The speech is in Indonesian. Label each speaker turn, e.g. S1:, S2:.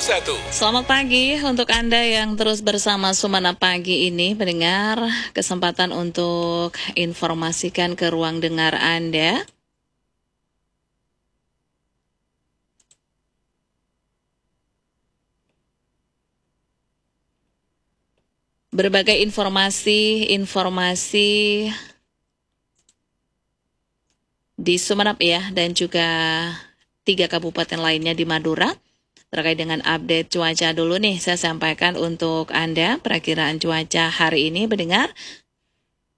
S1: Selamat pagi untuk Anda yang terus bersama Sumenep Pagi ini, mendengar kesempatan untuk informasikan ke ruang dengar Anda. Berbagai informasi di Sumenep ya, dan juga 3 kabupaten lainnya di Madura. Terkait dengan update cuaca dulu nih, saya sampaikan untuk Anda perakiraan cuaca hari ini mendengar